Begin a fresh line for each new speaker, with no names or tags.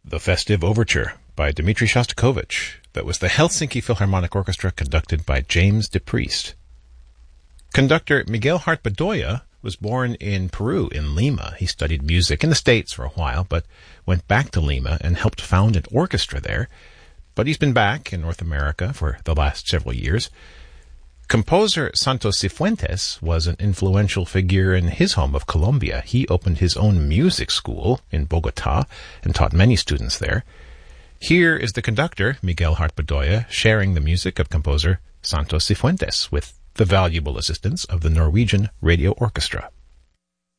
The Festive Overture by Dmitri Shostakovich. That was the Helsinki Philharmonic Orchestra conducted by James DePriest. Conductor Miguel Hart-Bedoya was born in Peru, in Lima. He studied music in the States for a while, but went back to Lima and helped found an orchestra there. But he's been back in North America for the last several years. Composer Santos Cifuentes was an influential figure in his home of Colombia. He opened his own music school in Bogota and taught many students there. Here is the conductor, Miguel Hart-Bedoya, sharing the music of composer Santos Cifuentes with the valuable assistance of the Norwegian Radio Orchestra.